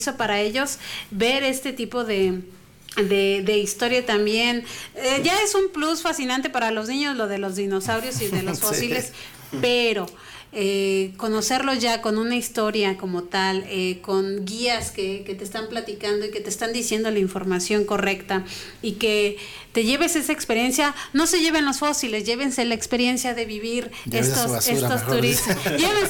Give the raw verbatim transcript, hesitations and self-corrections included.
para ellos ver este tipo de, de, de historia también. Eh, ya es un plus fascinante para los niños lo de los dinosaurios y de los fósiles, sí. pero eh, conocerlo ya con una historia como tal, eh, con guías que, que te están platicando y que te están diciendo la información correcta y que te lleves esa experiencia, no se lleven los fósiles, llévense la experiencia de vivir Lleven estos, estos turistas, llévense